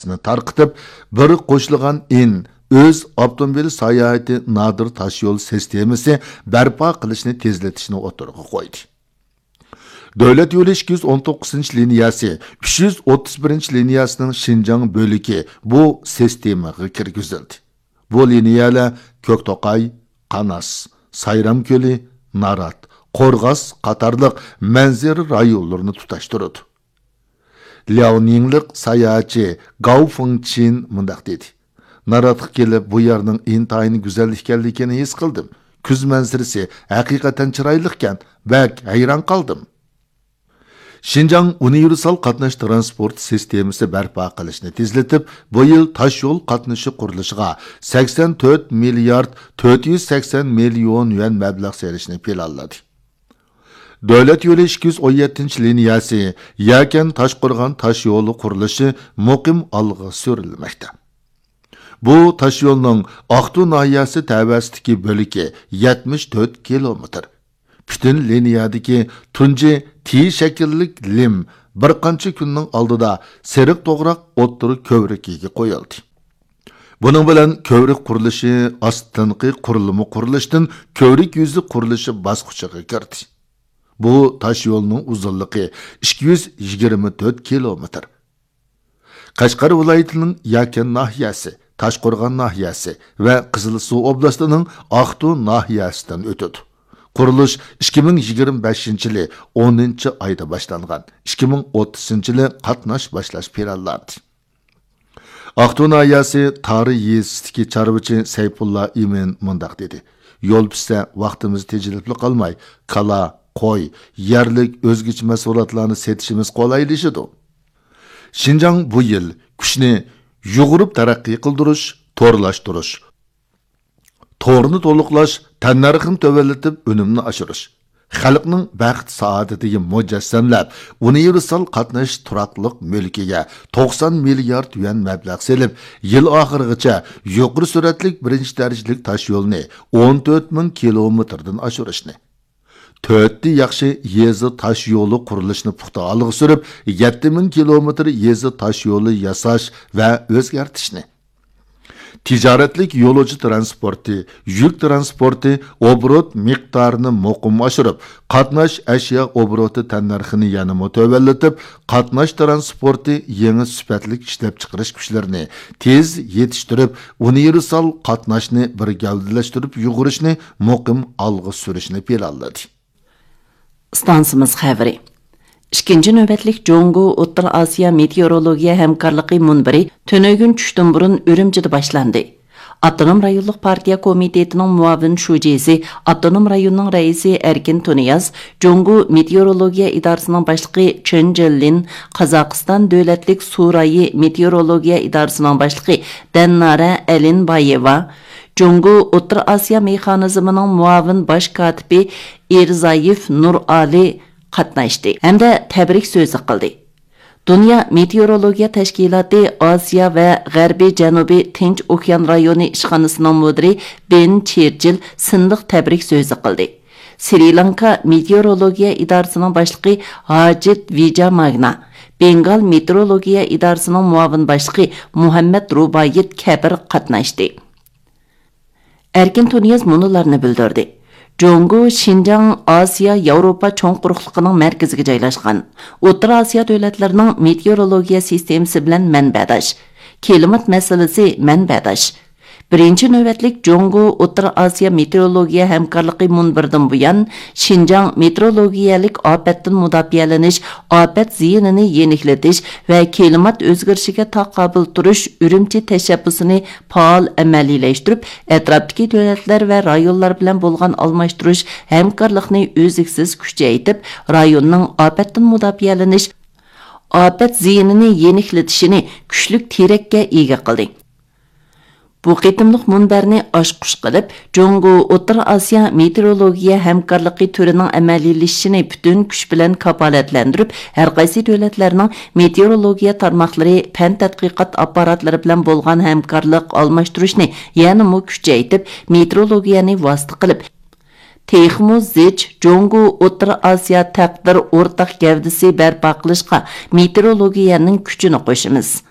doirasini tarqitib, bir qo'shilgan o'z avtomobil sayohati nodir tosh yo'l sistemasi barpo qilishni tezlatishni o'tirg'a qo'ydi. Davlat yo'li 219-liniyasi, 331-liniyasining Şinjan bo'ligi bu sistemaga kirgizildi. Bu liniyalar Ko'kto'qay, Qanas, Sayram ko'li, Narat, Qo'rg'as qatorliq manzara rayonlarini tutashtiradi. Liaoninglik sayohatchi Gao Fengqin mundaq dedi. Naratga kelib bu yerning intayin go'zal ekanligini his qildim. Kuz manzarasi haqiqatan chiroyli ekan, bak hayron qoldim. Şinjan universal qatnash transport sistemasi barpo qilishni tezlatib, bu yil tosh yo'l qatnashi qurilishiga 84 milliard 480 million yuan mablag' serishni planladi. Davlat yo'li 217-liniyasi Yakan Toshqo'rg'on tosh yo'li qurilishi muqim olg'a surilmoqda. Bu tosh yo'lning Aqtu nahiyasi tavasidagi bo'ligi 74 kilometr. Bütün liniyadagi tunji T shakllik lim bir qancha kunning oldida seriq to'g'roq o'ttiri ko'vrikiga qo'yildi. Buning bilan ko'vrik qurilishi ostinqi qurilma qurilishdan ko'vrik yuzi qurilishi bosqichiga kirdi. Bu tosh yo'lning uzunligi 224 kilometr. Qashqar viloyatining Yakan nahiyasi, Toshqo'rg'on nahiyasi va Qizilsuv oblastining Aqtu nahiyasidan o'tadi. Qurilish 2025-yili 10-oyda boshlangan. 2030-yili qatnash boshlash planlandi. Aqtu nahiyasi tarix yezisidagi chorvachi Sayfulla Imin mundaq dedi. Yo'l bitsa vaqtimiz tejilib qolmay, kala, qo'y, yerlik o'zgacha mahsulotlarni setishimiz qolaylashadi. Şinjan bu yil kuchni yug'urib taraqqiy qildirish, to'rlashtirish, to'rni to'liqlash, tannarxini tövelletib önümni oshirish, xalqning baxt saodatiga mujassamlab, universal qatnash turaqliq mulkiga 90 milliard yuan mablag' selib, yil oxirigacha yuqori sur'atlik birinchi darajalik tosh yo'lni 14 ming kilometrdan oshirishni, 4 yaxshi yezi tosh yo'li qurilishini puxta olg'a surib, 7 ming kilometr yezi tosh yo'li yasash va o'zgartishni, tijoratlik yo'lovchi transporti, yuk transporti obrot miqdorini muqim oshirib, qatnash ashyo obroti tannarxini yana mutavallatib, qatnash transporti yangi sifatlik ishlab chiqarish kuchlarini tez yetishtirib, universal qatnashni bir gavdalashtirib yug'urishni muqim olg'a surishni planladi. Stansimiz xabari. İkinci növbetlik Jongu O'rta Osiyo meteorologiya hamkorligi munbiri tönögün tushdan burun Ürümchida boshlandi. Avtonom rayonlik partiya komitetining muavin shujisi, avtonom rayonning raisi Erkin Tuniyaz, Jongu meteorologiya idorasining boshlig'i Chen Jellin, Qozog'iston davlatlik Surayi meteorologiya idorasining boshlig'i Dannara Alinbayeva, Jongu O'rta Osiyo mexanizmining muavin bosh kotibi Erzayev Nur Ali qatnashdi hamda tabrik so'zi qildi. Dünya Meteorologiya Tashkiloti Osiyo va G'arbiy Janubiy Tinch okean rayoni ishxonasining mudiri Ben Chirchil sindiq tabrik so'zi qildi. Sri Lanka Meteorologiya idorasining boshlig'i Hajit Vijamagna, Bengal Meteorologiya idorasining muavin boshlig'i Muhammad Rubayit Kabir qatnashdi. Erkin Tuniyaz munolarni bildirdi. Jongu Şinjan Osiyo Yevropa cho'ng quruqligining markaziga joylashgan. O'rta Osiyo davlatlarining meteorologiya sistemasi bilan manbadash. Klimat masalasi manbadash. Birinchi navbatlik Jongu O'rta Osiyo meteorologiya hamkorligi munbirdan buyon Şinjan meteorologiyalik ofatdan mudofialanish, ofat ziyinini yeniklatish va klimat o'zgarishiga taqobil turish Ürümchi tashabbusini faol amaliyleştirib, atrofdagi davlatlar va rayonlar bilan bo'lgan almashtirish hamkorlikni o'ziksiz kuchaytirib, rayonning ofatdan mudofialanish, ofat ziyinini yeniklatishini kuchli terakka ega qildi. Bu qitimliq munbarni oshqush qilib, Jongu O'rta Osiyo meteorologiya hamkorligi turining amaliylashishini butun kuch bilan kafolatlantirib, har qaysi davlatlarning meteorologiya tarmoqlari, fan tadqiqot apparatlari bilan bo'lgan hamkorlik almashtirishni yanada kuchaytirib, meteorologiyani vosita qilib, Texmo zich Jongu O'rta Osiyo taqdir o'rtaq gavdasi barpo qilishga meteorologiyaning kuchini qo'shamiz.